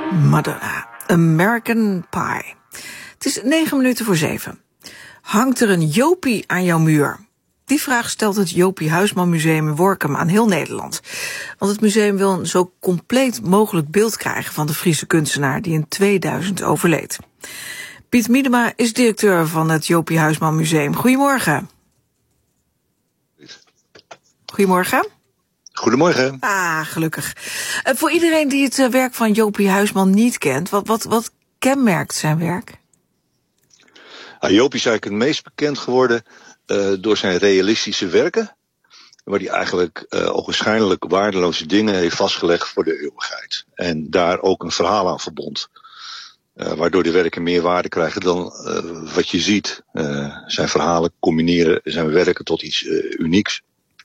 Madonna, American Pie. Het is 7:09. Hangt er een Jopie aan jouw muur? Die vraag stelt het Jopie Huisman Museum in Workum aan heel Nederland. Want het museum wil een zo compleet mogelijk beeld krijgen van de Friese kunstenaar die in 2000 overleed. Piet Miedema is directeur van het Jopie Huisman Museum. Goedemorgen. Goedemorgen. Goedemorgen. Gelukkig. Voor iedereen die het werk van Jopie Huisman niet kent, wat kenmerkt zijn werk? Jopie is eigenlijk het meest bekend geworden door zijn realistische werken, waar hij eigenlijk ogenschijnlijk waardeloze dingen heeft vastgelegd voor de eeuwigheid. En daar ook een verhaal aan verbond. Waardoor de werken meer waarde krijgen dan wat je ziet. Zijn verhalen combineren zijn werken tot iets unieks.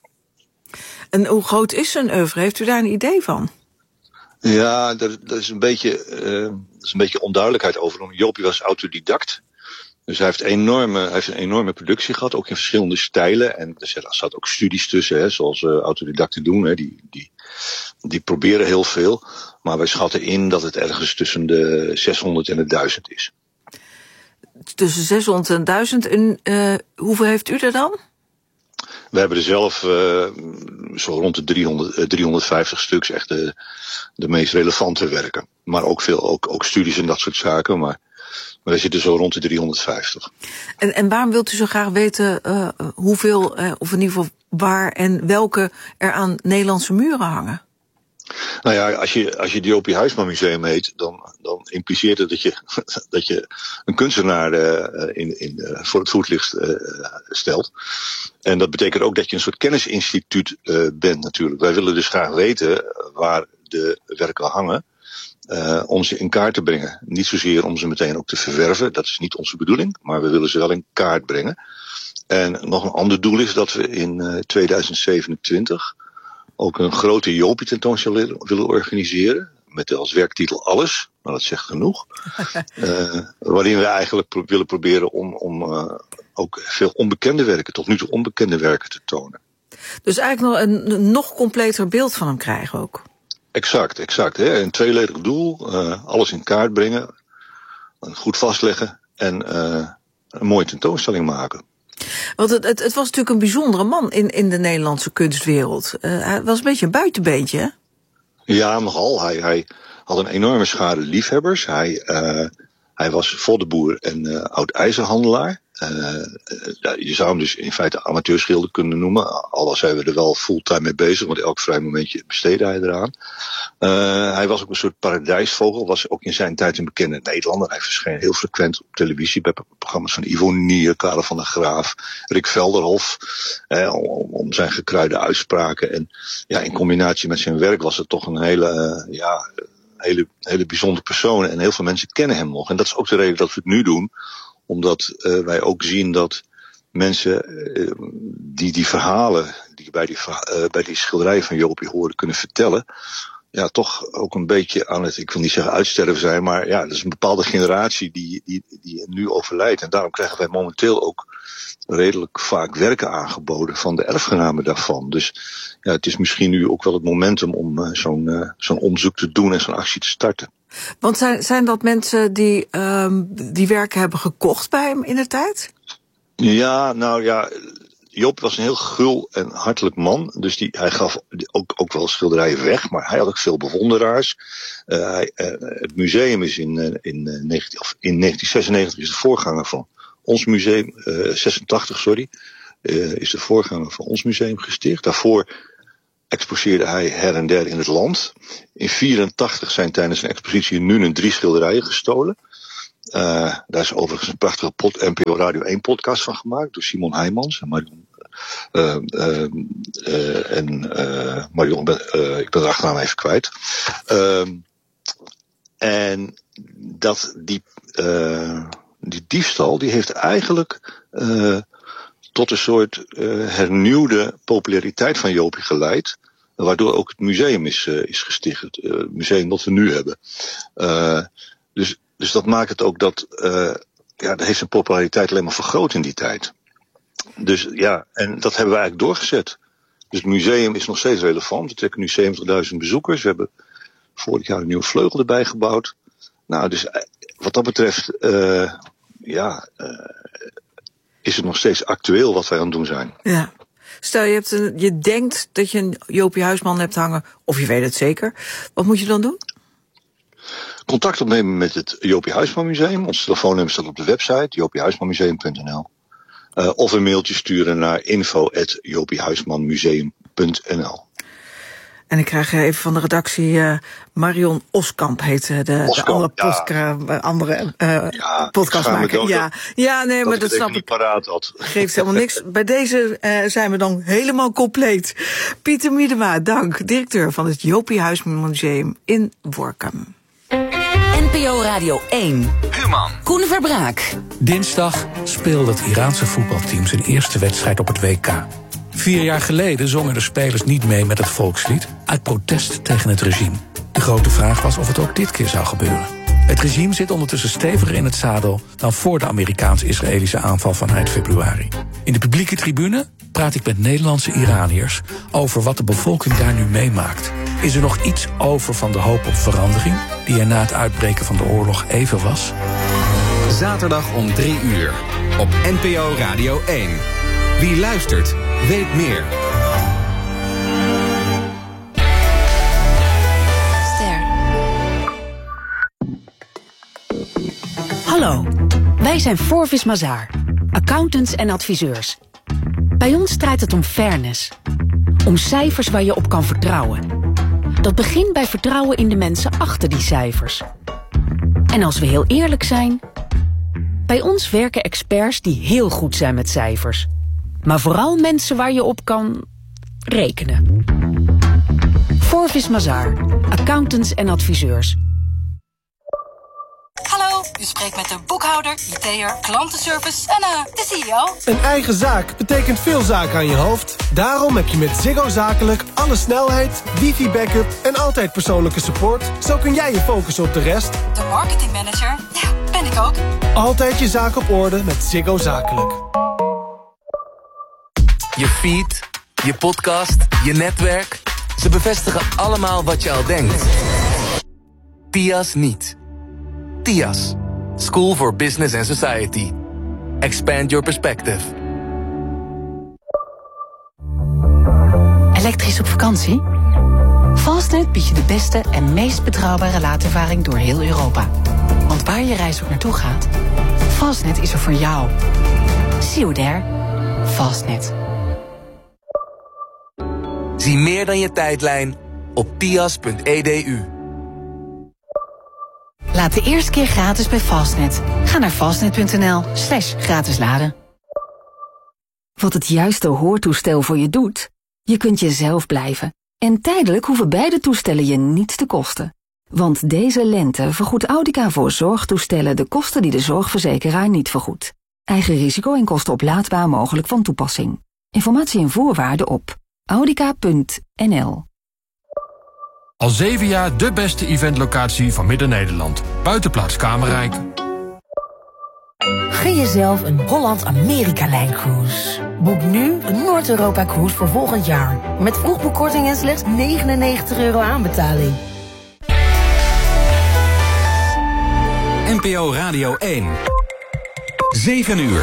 En hoe groot is zijn oeuvre? Heeft u daar een idee van? Ja, er is een beetje onduidelijkheid over. Jopie was autodidact. Dus hij heeft een enorme productie gehad, ook in verschillende stijlen. En er zat ook studies tussen, zoals autodidacten doen. Die proberen heel veel. Maar wij schatten in dat het ergens tussen de 600 en de 1000 is. Tussen 600 en 1000. En hoeveel heeft u er dan? We hebben er zelf zo rond de 350 stuks, echt de meest relevante werken. Maar ook studies en dat soort zaken. Maar wij zitten zo rond de 350. En waarom wilt u zo graag weten hoeveel, of in ieder geval waar en welke er aan Nederlandse muren hangen? Nou ja, als je het Jopie Huisman Museum heet, dan impliceert het dat je een kunstenaar voor het voetlicht stelt. En dat betekent ook dat je een soort kennisinstituut bent natuurlijk. Wij willen dus graag weten waar de werken hangen. Om ze in kaart te brengen. Niet zozeer om ze meteen ook te verwerven, dat is niet onze bedoeling, maar we willen ze wel in kaart brengen. En nog een ander doel is dat we in 2027 ook een grote Jopie tentoonstelling willen organiseren, met als werktitel Alles, maar dat zegt genoeg. Waarin we eigenlijk willen proberen om ook veel onbekende werken, tot nu toe onbekende werken te tonen. Dus eigenlijk nog een nog completer beeld van hem krijgen ook. Exact. Hè? Een tweeledig doel, alles in kaart brengen, goed vastleggen en een mooie tentoonstelling maken. Want het was natuurlijk een bijzondere man in de Nederlandse kunstwereld. Hij was een beetje een buitenbeentje, hè? Ja, nogal. Hij had een enorme schare liefhebbers. Hij was voddenboer en oud-ijzerhandelaar. Je zou hem dus in feite amateurschilder kunnen noemen. Al was hij er wel fulltime mee bezig, want elk vrij momentje besteedde hij eraan. Hij was ook een soort paradijsvogel. Was ook in zijn tijd een bekende Nederlander. Hij verscheen heel frequent op televisie bij programma's van Ivo Nier, Karel van der Graaf, Rick Velderhof. Om zijn gekruide uitspraken. En ja, in combinatie met zijn werk was het toch een hele bijzondere persoon. En heel veel mensen kennen hem nog. En dat is ook de reden dat we het nu doen. Omdat wij ook zien dat mensen die verhalen die bij die schilderijen van Jopie horen kunnen vertellen, ja, toch ook een beetje aan het, ik wil niet zeggen uitsterven zijn, maar ja, dat is een bepaalde generatie die nu overlijdt. En daarom krijgen wij momenteel ook redelijk vaak werken aangeboden van de erfgenamen daarvan. Dus ja, het is misschien nu ook wel het momentum om zo'n onderzoek te doen en zo'n actie te starten. Want zijn dat mensen die werken hebben gekocht bij hem in de tijd? Ja, nou ja, Joop was een heel gul en hartelijk man. Dus hij gaf ook wel schilderijen weg, maar hij had ook veel bewonderaars. Het museum is in 1996 is de voorganger van ons museum, 86 sorry, is de voorganger van ons museum gesticht. Daarvoor exposeerde hij her en der in het land. In 1984 zijn tijdens een expositie nu 3 schilderijen gestolen. Daar is overigens een prachtige NPO Radio 1 podcast van gemaakt door Simon Heijmans en Marion. Marion, ik ben de achternaam even kwijt. En die diefstal die heeft eigenlijk tot een soort hernieuwde populariteit van Jopie geleid. Waardoor ook het museum is gesticht. Het museum dat we nu hebben. Dus dat maakt het ook dat heeft zijn populariteit alleen maar vergroot in die tijd. Dus ja, en dat hebben we eigenlijk doorgezet. Dus het museum is nog steeds relevant. We trekken nu 70.000 bezoekers. We hebben Vorig jaar een nieuwe vleugel erbij gebouwd. Nou, dus wat dat betreft, is het nog steeds actueel wat wij aan het doen zijn. Ja. Stel, je denkt dat je een Jopie Huisman hebt hangen, of je weet het zeker. Wat moet je dan doen? Contact opnemen met het Jopie Huisman Museum. Ons telefoonnummer staat op de website, jopiehuismanmuseum.nl. Of een mailtje sturen naar info@jopiehuismanmuseum.nl. En ik krijg even van de redactie Marion Oskamp heet de andere podcastmaker. Nee, maar dat snap ik. Paraat had. Geeft helemaal niks. Bij deze zijn we dan helemaal compleet. Pieter Miedema, dank, directeur van het Jopie Huisman Museum in Workum. NPO Radio 1. Human. Koen Verbraak. Dinsdag speelde het Iraanse voetbalteam zijn eerste wedstrijd op het WK. 4 jaar geleden zongen de spelers niet mee met het volkslied uit protest tegen het regime. De grote vraag was of het ook dit keer zou gebeuren. Het regime zit ondertussen steviger in het zadel dan voor de Amerikaans-Israëlische aanval van eind februari. In de publieke tribune praat ik met Nederlandse Iraniërs over wat de bevolking daar nu meemaakt. Is er nog iets over van de hoop op verandering die er na het uitbreken van de oorlog even was? Zaterdag om 3 uur op NPO Radio 1. Wie luistert, weet meer. Hallo, wij zijn Forvis Mazars, accountants en adviseurs. Bij ons draait het om fairness. Om cijfers waar je op kan vertrouwen. Dat begint bij vertrouwen in de mensen achter die cijfers. En als we heel eerlijk zijn, bij ons werken experts die heel goed zijn met cijfers. Maar vooral mensen waar je op kan rekenen. Forvis Mazars, accountants en adviseurs. Hallo, u spreekt met de boekhouder, IT'er, klantenservice en de CEO. Een eigen zaak betekent veel zaken aan je hoofd. Daarom heb je met Ziggo Zakelijk alle snelheid, wifi-backup en altijd persoonlijke support. Zo kun jij je focussen op de rest. De marketingmanager, ja, ben ik ook. Altijd je zaak op orde met Ziggo Zakelijk. Je feed, je podcast, je netwerk. Ze bevestigen allemaal wat je al denkt. TIAS niet. TIAS. School for Business and Society. Expand your perspective. Elektrisch op vakantie? Fastnet biedt je de beste en meest betrouwbare laadervaring door heel Europa. Want waar je reis ook naartoe gaat, Fastnet is er voor jou. See you there. Fastnet. Zie meer dan je tijdlijn op tias.edu. Laat de eerste keer gratis bij Fastnet. Ga naar fastnet.nl/gratis laden. Wat het juiste hoortoestel voor je doet? Je kunt jezelf blijven. En tijdelijk hoeven beide toestellen je niets te kosten. Want deze lente vergoedt Audica voor zorgtoestellen de kosten die de zorgverzekeraar niet vergoedt. Eigen risico en kosten oplaadbaar mogelijk van toepassing. Informatie en voorwaarden op audica.nl. Al 7 jaar de beste eventlocatie van Midden-Nederland. Buitenplaats Kamerrijk. Gun jezelf een Holland-Amerika-lijncruise. Boek nu een Noord-Europa-cruise voor volgend jaar. Met vroegboekkorting en slechts €99 aanbetaling. NPO Radio 1. 7 uur.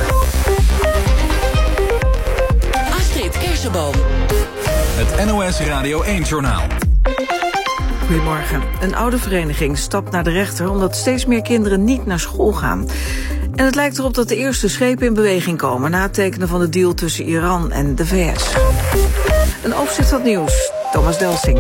Astrid Kersenboom. Het NOS Radio 1-journaal. Goedemorgen. Een oude vereniging stapt naar de rechter omdat steeds meer kinderen niet naar school gaan. En het lijkt erop dat de eerste schepen in beweging komen na het tekenen van de deal tussen Iran en de VS. Een overzicht van het nieuws. Thomas Delsing.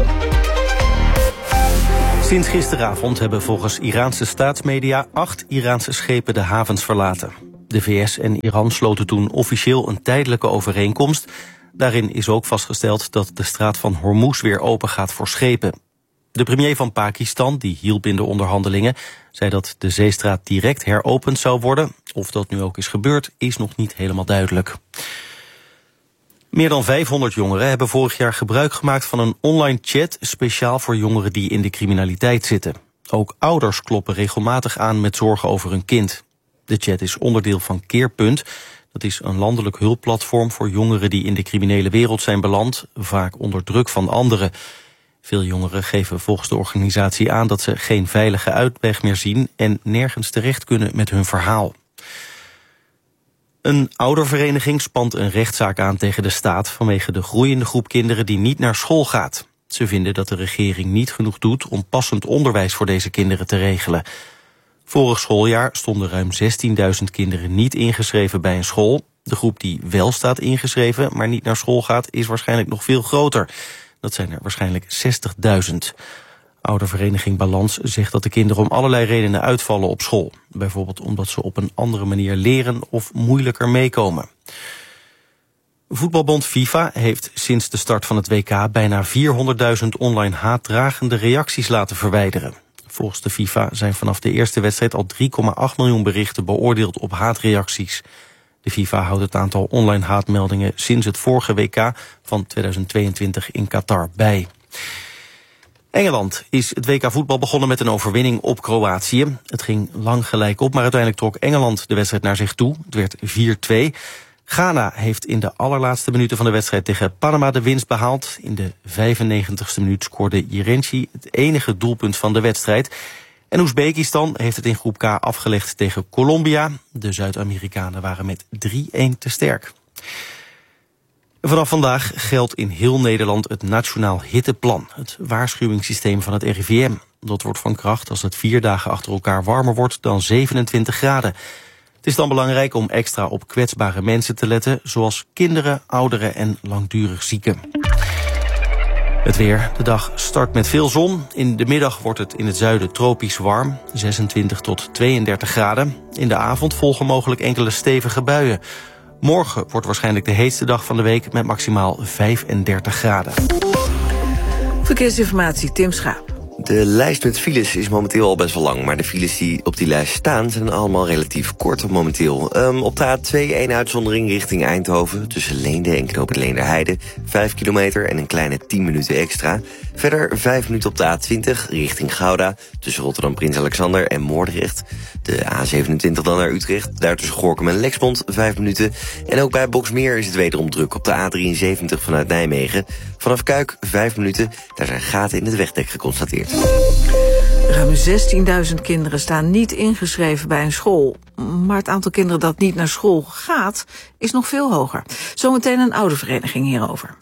Sinds gisteravond hebben volgens Iraanse staatsmedia 8 Iraanse schepen de havens verlaten. De VS en Iran sloten toen officieel een tijdelijke overeenkomst. Daarin is ook vastgesteld dat de straat van Hormuz weer open gaat voor schepen. De premier van Pakistan, die hielp in de onderhandelingen, zei dat de zeestraat direct heropend zou worden. Of dat nu ook is gebeurd, is nog niet helemaal duidelijk. Meer dan 500 jongeren hebben vorig jaar gebruik gemaakt van een online chat speciaal voor jongeren die in de criminaliteit zitten. Ook ouders kloppen regelmatig aan met zorgen over hun kind. De chat is onderdeel van Keerpunt. Dat is een landelijk hulpplatform voor jongeren die in de criminele wereld zijn beland, vaak onder druk van anderen. Veel jongeren geven volgens de organisatie aan dat ze geen veilige uitweg meer zien en nergens terecht kunnen met hun verhaal. Een oudervereniging spant een rechtszaak aan tegen de staat vanwege de groeiende groep kinderen die niet naar school gaat. Ze vinden dat de regering niet genoeg doet om passend onderwijs voor deze kinderen te regelen. Vorig schooljaar stonden ruim 16.000 kinderen niet ingeschreven bij een school. De groep die wel staat ingeschreven, maar niet naar school gaat, is waarschijnlijk nog veel groter. Dat zijn er waarschijnlijk 60.000. Oudervereniging Balans zegt dat de kinderen om allerlei redenen uitvallen op school. Bijvoorbeeld omdat ze op een andere manier leren of moeilijker meekomen. Voetbalbond FIFA heeft sinds de start van het WK bijna 400.000 online haatdragende reacties laten verwijderen. Volgens de FIFA zijn vanaf de eerste wedstrijd al 3,8 miljoen berichten beoordeeld op haatreacties. De FIFA houdt het aantal online haatmeldingen sinds het vorige WK van 2022 in Qatar bij. Engeland is het WK voetbal begonnen met een overwinning op Kroatië. Het ging lang gelijk op, maar uiteindelijk trok Engeland de wedstrijd naar zich toe. Het werd 4-2. Ghana heeft in de allerlaatste minuten van de wedstrijd tegen Panama de winst behaald. In de 95ste minuut scoorde Jirenci het enige doelpunt van de wedstrijd. En Oezbekistan heeft het in groep K afgelegd tegen Colombia. De Zuid-Amerikanen waren met 3-1 te sterk. Vanaf vandaag geldt in heel Nederland het Nationaal Hitteplan, het waarschuwingssysteem van het RIVM. Dat wordt van kracht als het 4 dagen achter elkaar warmer wordt dan 27 graden. Het is dan belangrijk om extra op kwetsbare mensen te letten, zoals kinderen, ouderen en langdurig zieken. Het weer. De dag start met veel zon. In de middag wordt het in het zuiden tropisch warm, 26 tot 32 graden. In de avond volgen mogelijk enkele stevige buien. Morgen wordt waarschijnlijk de heetste dag van de week met maximaal 35 graden. Verkeersinformatie, Tim Schaap. De lijst met files is momenteel al best wel lang, maar de files die op die lijst staan zijn allemaal relatief kort momenteel. Op de A2 één uitzondering richting Eindhoven, tussen Leende en Knoop het Leenderheide, 5 kilometer en een kleine 10 minuten extra. Verder 5 minuten op de A20 richting Gouda, tussen Rotterdam Prins Alexander en Moordrecht. De A27 dan naar Utrecht, daar tussen Gorinchem en Lexmond, 5 minuten. En ook bij Boxmeer is het wederom druk op de A73 vanuit Nijmegen. Vanaf Kuik 5 minuten, daar zijn gaten in het wegdek geconstateerd. Ruim 16.000 kinderen staan niet ingeschreven bij een school. Maar het aantal kinderen dat niet naar school gaat, is nog veel hoger. Zometeen een oudervereniging hierover.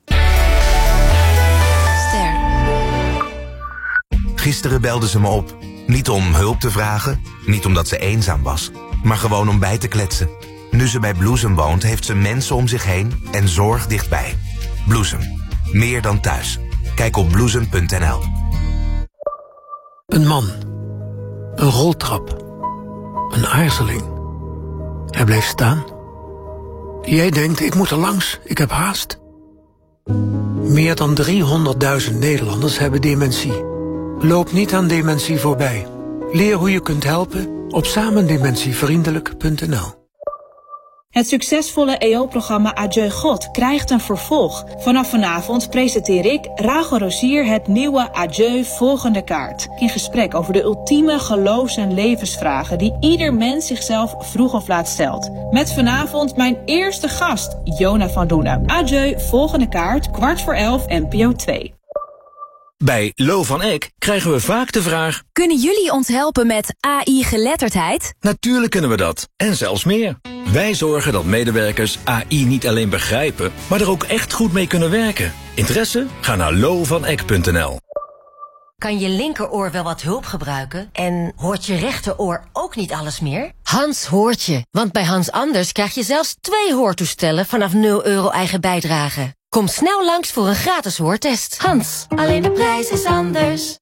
Gisteren belde ze me op. Niet om hulp te vragen, niet omdat ze eenzaam was, maar gewoon om bij te kletsen. Nu ze bij Bloesem woont, heeft ze mensen om zich heen en zorg dichtbij. Bloesem. Meer dan thuis. Kijk op bloesem.nl. Een man. Een roltrap. Een aarzeling. Hij bleef staan. Jij denkt, ik moet er langs, ik heb haast. Meer dan 300.000 Nederlanders hebben dementie. Loop niet aan dementie voorbij. Leer hoe je kunt helpen op samendementievriendelijk.nl. Het succesvolle EO-programma Adieu God krijgt een vervolg. Vanaf vanavond presenteer ik, Rachel Rosier, het nieuwe Adieu Volgende Kaart. In gesprek over de ultieme geloofs- en levensvragen die ieder mens zichzelf vroeg of laat stelt. Met vanavond mijn eerste gast, Jona van Doenen. Adieu Volgende Kaart, 11:15 NPO 2. Bij Lo van Eck krijgen we vaak de vraag: kunnen jullie ons helpen met AI-geletterdheid? Natuurlijk kunnen we dat, en zelfs meer. Wij zorgen dat medewerkers AI niet alleen begrijpen, maar er ook echt goed mee kunnen werken. Interesse? Ga naar lovaneck.nl. Kan je linkeroor wel wat hulp gebruiken? En hoort je rechteroor ook niet alles meer? Hans hoort je, want bij Hans Anders krijg je zelfs 2 hoortoestellen vanaf €0 eigen bijdrage. Kom snel langs voor een gratis hoortest. Hans, alleen de prijs is anders.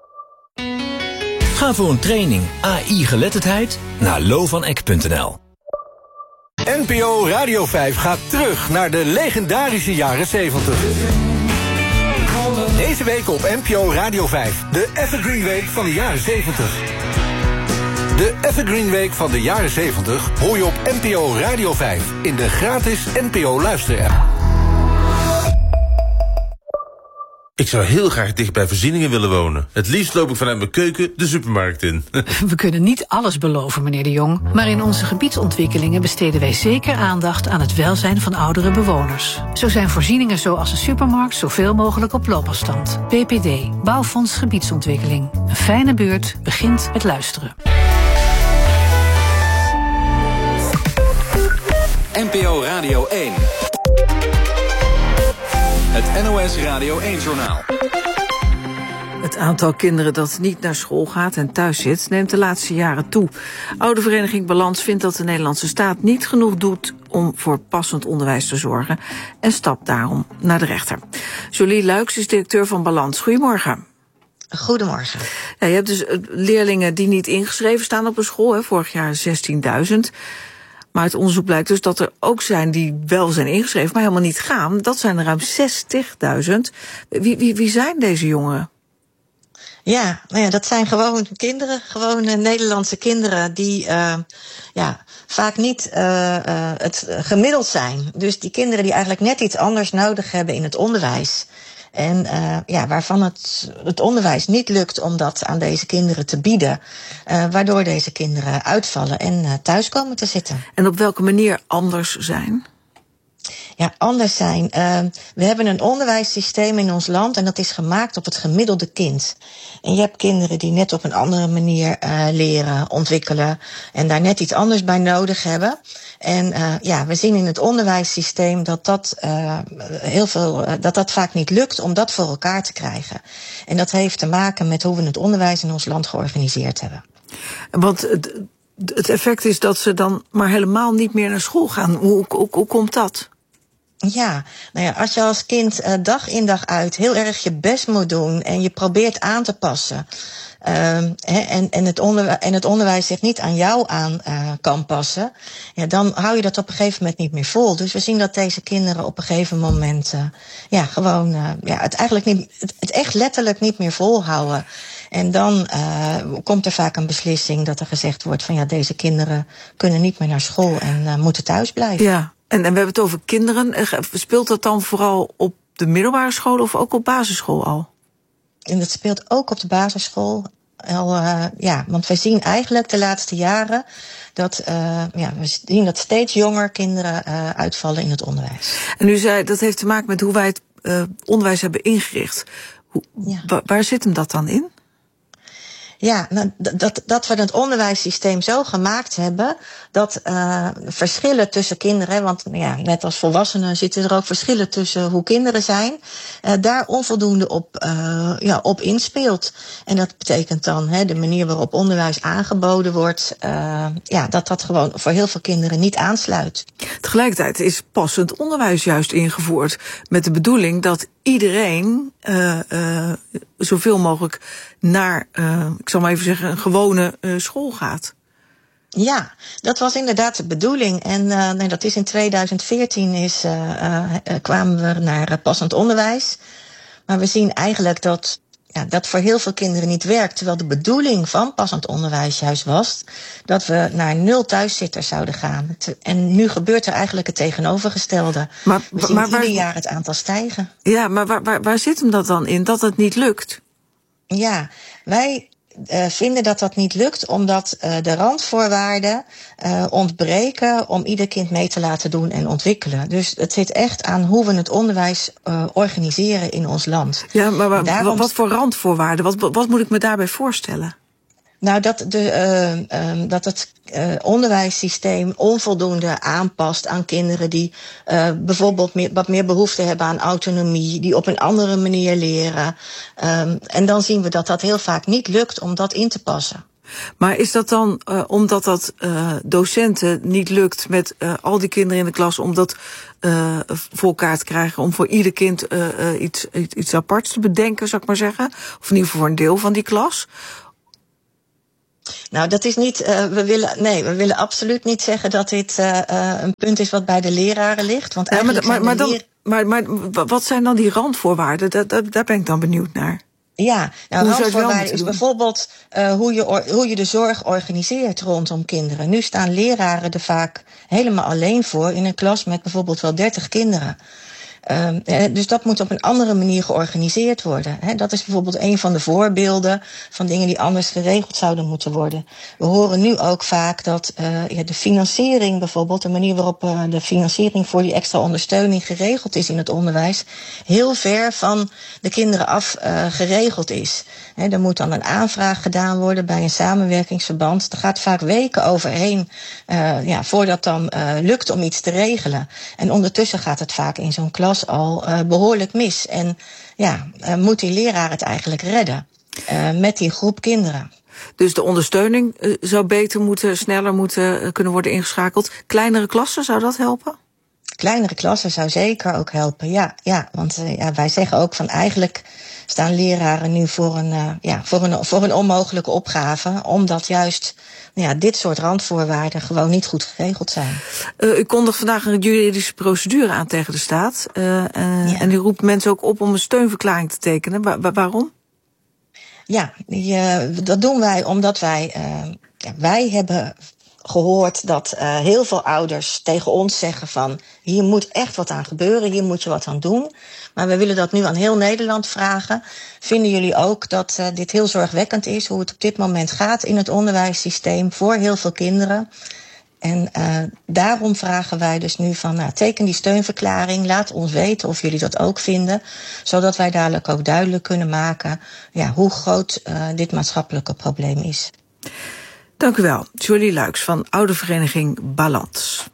Ga voor een training AI-geletterdheid naar lovaneck.nl. NPO Radio 5 gaat terug naar de legendarische jaren 70. Deze week op NPO Radio 5, de Evergreen Week van de jaren 70. De Evergreen Week van de jaren 70 hoor je op NPO Radio 5 in de gratis NPO Luister-app. Ik zou heel graag dicht bij voorzieningen willen wonen. Het liefst loop ik vanuit mijn keuken de supermarkt in. We kunnen niet alles beloven, meneer De Jong. Maar in onze gebiedsontwikkelingen besteden wij zeker aandacht aan het welzijn van oudere bewoners. Zo zijn voorzieningen zoals een supermarkt zoveel mogelijk op loopafstand. BPD, Bouwfonds Gebiedsontwikkeling. Een fijne buurt begint met luisteren. NPO Radio 1. Het NOS Radio 1-journaal. Het aantal kinderen dat niet naar school gaat en thuis zit neemt de laatste jaren toe. Oudervereniging Balans vindt dat de Nederlandse staat niet genoeg doet om voor passend onderwijs te zorgen en stapt daarom naar de rechter. Jolie Luijks is directeur van Balans. Goedemorgen. Goedemorgen. Ja, je hebt dus leerlingen die niet ingeschreven staan op een school, hè, vorig jaar 16.000. Maar uit onderzoek blijkt dus dat er ook zijn die wel zijn ingeschreven, maar helemaal niet gaan. Dat zijn er ruim 60.000. Wie zijn deze jongeren? Ja, nou ja, dat zijn gewoon kinderen, gewoon Nederlandse kinderen die vaak niet het gemiddeld zijn. Dus die kinderen die eigenlijk net iets anders nodig hebben in het onderwijs. En waarvan het onderwijs niet lukt om dat aan deze kinderen te bieden. Waardoor deze kinderen uitvallen en thuis komen te zitten. En op welke manier anders zijn? Ja, anders zijn. We hebben een onderwijssysteem in ons land en dat is gemaakt op het gemiddelde kind. En je hebt kinderen die net op een andere manier leren, ontwikkelen en daar net iets anders bij nodig hebben. En we zien in het onderwijssysteem dat dat vaak niet lukt om dat voor elkaar te krijgen. En dat heeft te maken met hoe we het onderwijs in ons land georganiseerd hebben. Want het effect is dat ze dan maar helemaal niet meer naar school gaan. Hoe komt dat? Ja, nou ja, als je als kind dag in dag uit heel erg je best moet doen en je probeert aan te passen. En het onderwijs zich niet aan jou aan kan passen, ja, dan hou je dat op een gegeven moment niet meer vol. Dus we zien dat deze kinderen op een gegeven moment het echt letterlijk niet meer volhouden. En dan komt er vaak een beslissing dat er gezegd wordt van ja, deze kinderen kunnen niet meer naar school en moeten thuis blijven. Ja, en we hebben het over kinderen. Speelt dat dan vooral op de middelbare school of ook op basisschool al? En dat speelt ook op de basisschool. Want we zien eigenlijk de laatste jaren dat we zien dat steeds jonger kinderen uitvallen in het onderwijs. En u zei dat heeft te maken met hoe wij het onderwijs hebben ingericht. Waar zit hem dat dan in? Ja, dat we het onderwijssysteem zo gemaakt hebben dat verschillen tussen kinderen, want ja, net als volwassenen zitten er ook verschillen tussen hoe kinderen zijn, daar onvoldoende op inspeelt. En dat betekent dan de manier waarop onderwijs aangeboden wordt, dat gewoon voor heel veel kinderen niet aansluit. Tegelijkertijd is passend onderwijs juist ingevoerd met de bedoeling dat iedereen zoveel mogelijk naar, ik zal maar even zeggen, een gewone school gaat. Ja, dat was inderdaad de bedoeling. En dat is in 2014 kwamen we naar passend onderwijs. Maar we zien eigenlijk dat voor heel veel kinderen niet werkt. Terwijl de bedoeling van passend onderwijs juist was dat we naar 0 thuiszitters zouden gaan. En nu gebeurt er eigenlijk het tegenovergestelde. We zien ieder jaar het aantal stijgen. Ja, maar waar zit hem dat dan in, dat het niet lukt? Ja, wij vinden dat dat niet lukt omdat de randvoorwaarden ontbreken om ieder kind mee te laten doen en ontwikkelen. Dus het zit echt aan hoe we het onderwijs organiseren in ons land. Ja, maar wat voor randvoorwaarden? Wat moet ik me daarbij voorstellen? Nou, dat het onderwijssysteem onvoldoende aanpast aan kinderen die bijvoorbeeld wat meer behoefte hebben aan autonomie, die op een andere manier leren. En dan zien we dat heel vaak niet lukt om dat in te passen. Maar is dat dan omdat dat docenten niet lukt met al die kinderen in de klas om dat voor elkaar te krijgen, om voor ieder kind iets aparts te bedenken, zou ik maar zeggen? Of in ieder geval voor een deel van die klas? Nou, dat is niet. We willen absoluut niet zeggen dat dit een punt is wat bij de leraren ligt. Want maar wat zijn dan die randvoorwaarden? Daar ben ik dan benieuwd naar. Ja, nou, randvoorwaarden is bijvoorbeeld hoe je de zorg organiseert rondom kinderen. Nu staan leraren er vaak helemaal alleen voor in een klas met bijvoorbeeld wel 30 kinderen. Dus dat moet op een andere manier georganiseerd worden. Dat is bijvoorbeeld een van de voorbeelden van dingen die anders geregeld zouden moeten worden. We horen nu ook vaak dat de financiering bijvoorbeeld, de manier waarop de financiering voor die extra ondersteuning geregeld is in het onderwijs, heel ver van de kinderen af geregeld is. Er moet dan een aanvraag gedaan worden bij een samenwerkingsverband. Er gaat vaak weken overheen voordat dan lukt om iets te regelen. En ondertussen gaat het vaak in zo'n klas al behoorlijk mis. En moet die leraar het eigenlijk redden met die groep kinderen. Dus de ondersteuning zou sneller moeten kunnen worden ingeschakeld. Kleinere klassen, zou dat helpen? Kleinere klassen zou zeker ook helpen, ja. Want wij zeggen ook van eigenlijk staan leraren nu voor een onmogelijke opgave, omdat juist dit soort randvoorwaarden gewoon niet goed geregeld zijn. U kondigt vandaag een juridische procedure aan tegen de staat. En u roept mensen ook op om een steunverklaring te tekenen. Waarom? Ja, dat doen wij omdat wij hebben gehoord dat heel veel ouders tegen ons zeggen van hier moet echt wat aan gebeuren, hier moet je wat aan doen. Maar we willen dat nu aan heel Nederland vragen. Vinden jullie ook dat dit heel zorgwekkend is, hoe het op dit moment gaat in het onderwijssysteem voor heel veel kinderen? En daarom vragen wij dus nu van teken die steunverklaring, laat ons weten of jullie dat ook vinden, zodat wij dadelijk ook duidelijk kunnen maken hoe groot dit maatschappelijke probleem is. Dank u wel, Jolie Luijks van oudervereniging Balans.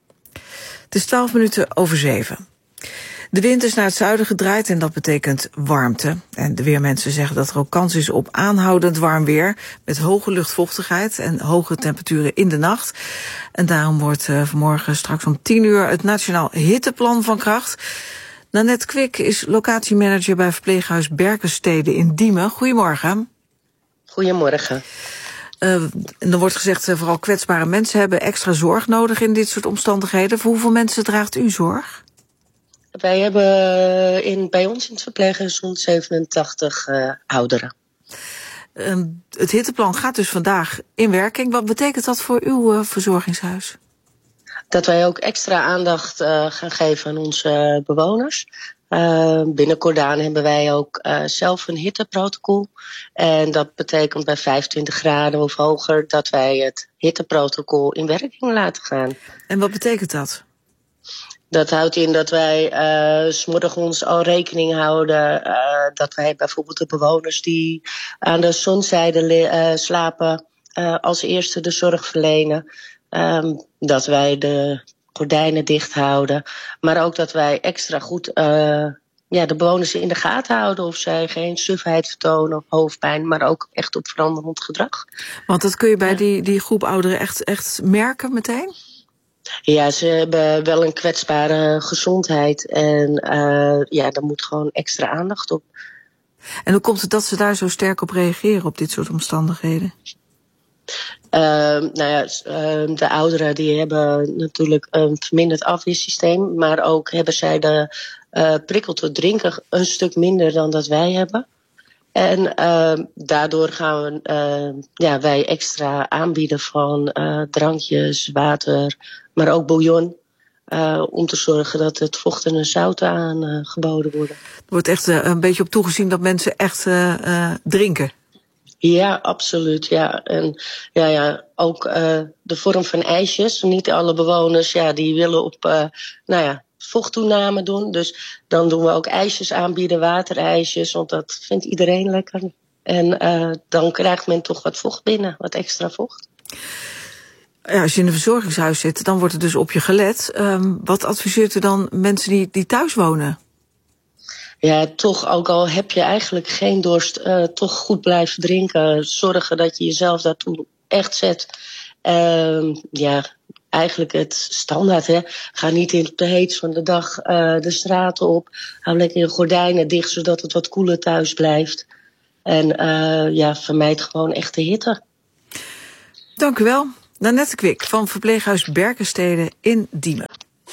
Het is 7:12. De wind is naar het zuiden gedraaid en dat betekent warmte. En de weermensen zeggen dat er ook kans is op aanhoudend warm weer, met hoge luchtvochtigheid en hoge temperaturen in de nacht. En daarom wordt vanmorgen straks om 10:00 het Nationaal Hitteplan van kracht. Nanette Kwik is locatiemanager bij verpleeghuis Berkenstede in Diemen. Goedemorgen. Goedemorgen. Er wordt gezegd, vooral kwetsbare mensen hebben extra zorg nodig in dit soort omstandigheden. Voor hoeveel mensen draagt u zorg? Wij hebben bij ons in het verpleeghuis 187 ouderen. Het hitteplan gaat dus vandaag in werking. Wat betekent dat voor uw verzorgingshuis? Dat wij ook extra aandacht gaan geven aan onze bewoners. Binnen Cordaan hebben wij ook zelf een hitteprotocol. En dat betekent bij 25 graden of hoger dat wij het hitteprotocol in werking laten gaan. En wat betekent dat? Dat houdt in dat wij 's morgens al rekening houden dat wij bijvoorbeeld de bewoners die aan de zonzijde slapen als eerste de zorg verlenen. Dat wij de gordijnen dicht houden. Maar ook dat wij extra goed de bewoners in de gaten houden of zij geen sufheid vertonen of hoofdpijn, maar ook echt op veranderend gedrag. Want dat kun je bij die groep ouderen echt merken meteen? Ja, ze hebben wel een kwetsbare gezondheid en daar moet gewoon extra aandacht op. En hoe komt het dat ze daar zo sterk op reageren op dit soort omstandigheden? De ouderen die hebben natuurlijk een verminderd afweersysteem, maar ook hebben zij de prikkel tot drinken een stuk minder dan dat wij hebben. En daardoor gaan wij extra aanbieden van drankjes, water, maar ook bouillon. Om te zorgen dat het vocht en zout aangeboden worden. Er wordt echt een beetje op toegezien dat mensen echt drinken. Ja, absoluut. Ja. En ook de vorm van ijsjes. Niet alle bewoners die willen op vochttoename doen. Dus dan doen we ook ijsjes aanbieden, waterijsjes, want dat vindt iedereen lekker. En dan krijgt men toch wat vocht binnen, wat extra vocht. Ja, als je in een verzorgingshuis zit, dan wordt er dus op je gelet. Wat adviseert u dan mensen die thuis wonen? Ja, toch, ook al heb je eigenlijk geen dorst, toch goed blijven drinken. Zorgen dat je jezelf daartoe echt zet. Eigenlijk het standaard, hè. Ga niet in de heet van de dag de straten op. Hou lekker je gordijnen dicht, zodat het wat koeler thuis blijft. En vermijd gewoon echt de hitte. Dank u wel. Nanette Kwik van verpleeghuis Berkenstede in Diemen.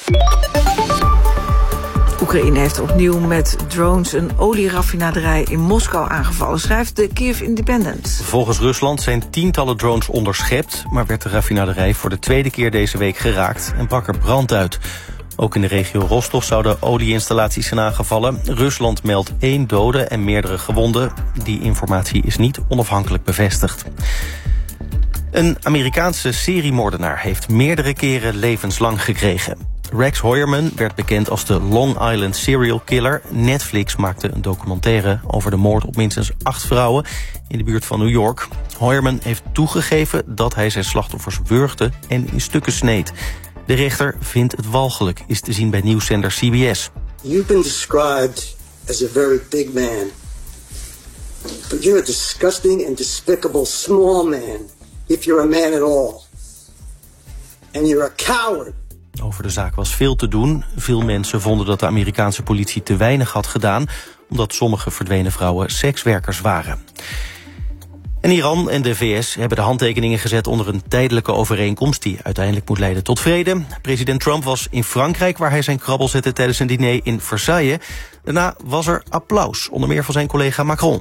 Oekraïne heeft opnieuw met drones een olieraffinaderij in Moskou aangevallen, schrijft de Kiev Independent. Volgens Rusland zijn tientallen drones onderschept, maar werd de raffinaderij voor de tweede keer deze week geraakt en brak er brand uit. Ook in de regio Rostov zouden olieinstallaties zijn aangevallen. Rusland meldt 1 dode en meerdere gewonden. Die informatie is niet onafhankelijk bevestigd. Een Amerikaanse seriemoordenaar heeft meerdere keren levenslang gekregen. Rex Heuermann werd bekend als de Long Island serial killer. Netflix maakte een documentaire over de moord op minstens 8 vrouwen in de buurt van New York. Heuermann heeft toegegeven dat hij zijn slachtoffers wurgde en in stukken sneed. De rechter vindt het walgelijk, is te zien bij nieuwszender CBS. You've been described as a very big man. But you're a disgusting and despicable small man, if you're a man at all. And you're a coward. Over de zaak was veel te doen. Veel mensen vonden dat de Amerikaanse politie te weinig had gedaan, omdat sommige verdwenen vrouwen sekswerkers waren. En Iran en de VS hebben de handtekeningen gezet onder een tijdelijke overeenkomst die uiteindelijk moet leiden tot vrede. President Trump was in Frankrijk, waar hij zijn krabbel zette tijdens een diner in Versailles. Daarna was er applaus, onder meer van zijn collega Macron.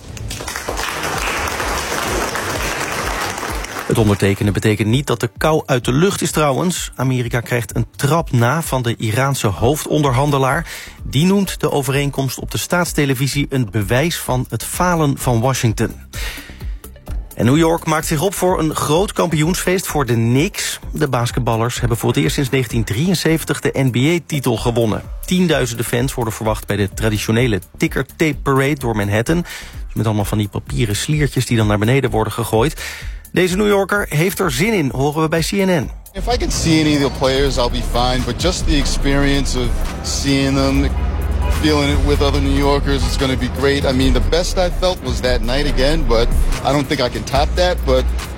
Het ondertekenen betekent niet dat de kou uit de lucht is trouwens. Amerika krijgt een trap na van de Iraanse hoofdonderhandelaar. Die noemt de overeenkomst op de staatstelevisie een bewijs van het falen van Washington. En New York maakt zich op voor een groot kampioensfeest voor de Knicks. De basketballers hebben voor het eerst sinds 1973 de NBA-titel gewonnen. Tienduizenden fans worden verwacht bij de traditionele ticker tape parade door Manhattan. Met allemaal van die papieren sliertjes die dan naar beneden worden gegooid. Deze New Yorker heeft er zin in, horen we bij CNN. If I can see any of the players, I'll be fine. But just the experience of seeing them, feeling it with other New Yorkers, it's going to be great. I mean, the best I felt was that night again, but I don't think I can top that. But